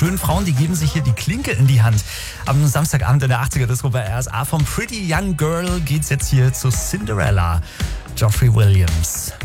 schönen Frauen, die geben sich hier die Klinke in die Hand. Am Samstagabend in der 80er Disco bei RSA vom Pretty Young Girl geht's jetzt hier zu Cinderella. Geoffrey Williams.